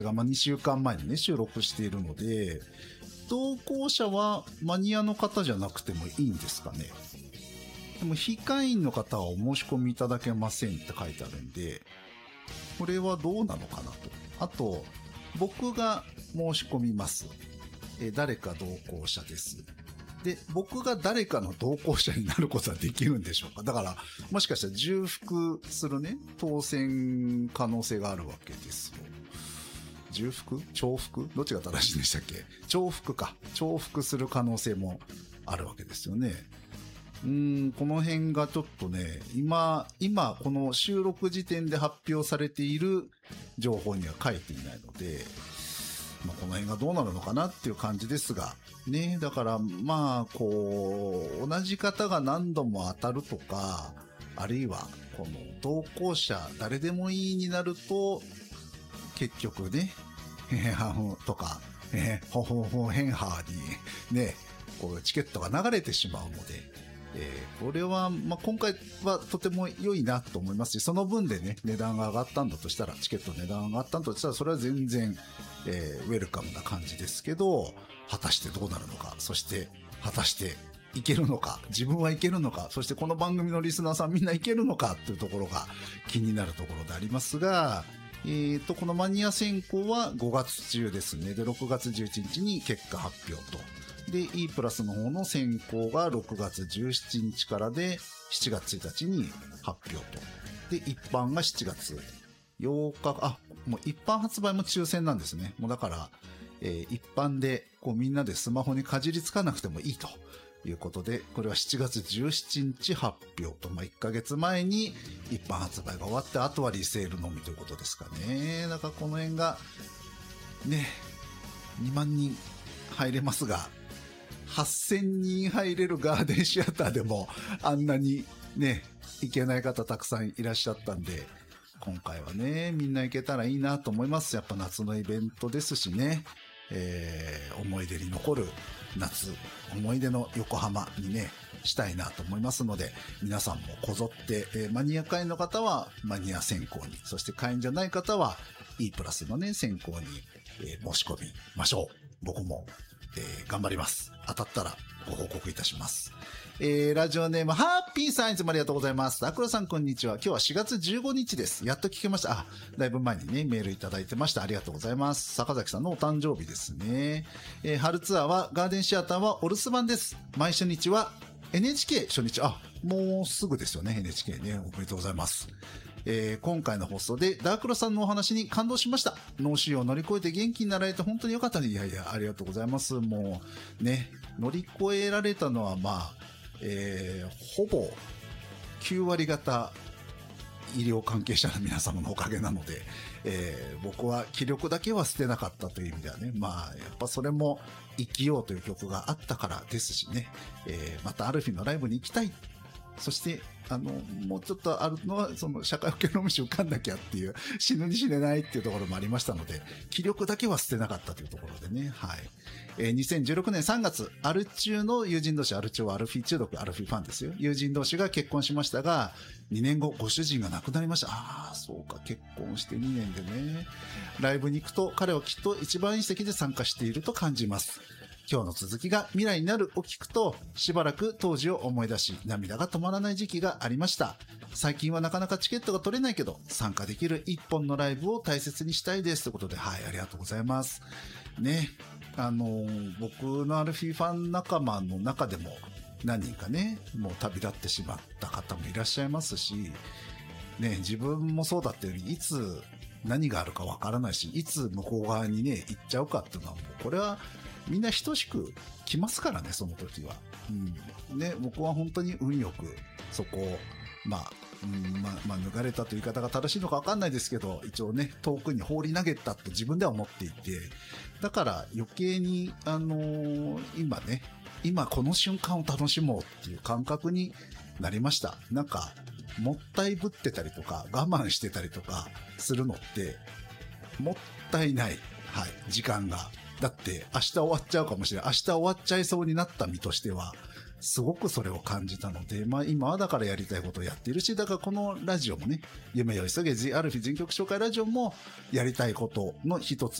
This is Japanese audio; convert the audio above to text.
2週間前にね、収録しているので、同行者はマニアの方じゃなくてもいいんですかね。でも、非会員の方はお申し込みいただけませんって書いてあるんで、これはどうなのかなと。あと、僕が申し込みます。誰か同行者です。で、僕が誰かの同行者になることはできるんでしょうか。だから、もしかしたら重複するね、当選可能性があるわけですよ。重複？重複？どっちが正しいんでしたっけ？重複か。重複する可能性もあるわけですよね。この辺がちょっとね、今、この収録時点で発表されている情報には書いていないので、まあ、この辺がどうなるのかなっていう感じですが、ね、だから、まあ、こう、同じ方が何度も当たるとか、あるいは、この同行者、誰でもいいになると、結局ね、とか、ヘンハーにね、こうチケットが流れてしまうので、これは、まあ、今回はとても良いなと思いますし、その分でね、値段が上がったんだとしたら、チケット値段が上がったんだとしたら、それは全然、ウェルカムな感じですけど、果たしてどうなるのか、そして、果たしていけるのか、自分はいけるのか、そしてこの番組のリスナーさんみんないけるのかっていうところが気になるところでありますが、このマニア選考は5月中ですね。で、6月11日に結果発表と。で、E プラスの方の選考が6月17日からで、7月1日に発表と。で、一般が7月8日、もう一般発売も抽選なんですね。もうだから、一般で、こうみんなでスマホにかじりつかなくてもいいということで、これは7月17日発表と、まあ、1ヶ月前に一般発売が終わって、あとはリセールのみということですかね。だからこの辺が、ね、2万人入れますが、8000人入れるガーデンシアターでもあんなにね、行けない方たくさんいらっしゃったんで、今回はね、みんな行けたらいいなと思います。やっぱ夏のイベントですしね、思い出に残る夏、思い出の横浜にね、したいなと思いますので、皆さんもこぞって、マニア会員の方はマニア選考に、そして会員じゃない方は E プラスのね、選考に、申し込みましょう。僕も頑張ります。当たったらご報告いたします。ラジオネーム、ハッピーさん、いつもありがとうございます。アクロさん、こんにちは。今日は4月15日です。やっと聞けました。だいぶ前にね、メールいただいてました。ありがとうございます。坂崎さんのお誕生日ですね。春ツアーは、ガーデンシアターはお留守番です。毎初日は NHK 初日。もうすぐですよね、NHK ね。おめでとうございます。今回の放送でダークロさんのお話に感動しました。脳腫瘍を乗り越えて元気になられて本当に良かったね。いやいや、ありがとうございます。もうね、乗り越えられたのはまあ、ほぼ9割方医療関係者の皆様のおかげなので、僕は気力だけは捨てなかったという意味ではね、まあやっぱそれも生きようという曲があったからですしね、またアルフィのライブに行きたい。そしてもうちょっとあるのは、その社会保険労務士受かんなきゃっていう、死ぬに死ねないっていうところもありましたので、気力だけは捨てなかったというところでね、はい。2016年3月、アル中の友人同士、アル中はアルフィ中毒、アルフィファンですよ。友人同士が結婚しましたが、2年後、ご主人が亡くなりました。そうか、結婚して2年でね。ライブに行くと、彼はきっと一番いい席で参加していると感じます。今日の続きが未来になるを聞くと、しばらく当時を思い出し、涙が止まらない時期がありました。最近はなかなかチケットが取れないけど、参加できる一本のライブを大切にしたいです。ということで、はい、ありがとうございます。ね、僕のアルフィーファン仲間の中でも、何人かね、もう旅立ってしまった方もいらっしゃいますし、ね、自分もそうだったように、いつ何があるかわからないし、いつ向こう側にね、行っちゃうかっていうのは、もうこれは、みんな等しく来ますからね、その時は。ね、僕は本当に運よく、そこを、抜かれたという言い方が正しいのか分かんないですけど、一応ね、遠くに放り投げたと自分では思っていて、だから余計に、今この瞬間を楽しもうっていう感覚になりました。なんか、もったいぶってたりとか、我慢してたりとかするのって、もったいない。はい、時間が。だって明日終わっちゃうかもしれない。明日終わっちゃいそうになった身としては、 すごくそれを感じたので、今はだからやりたいことをやっているし、だからこのラジオもね、夢を急げ The アルフィ全曲紹介ラジオもやりたいことの一つ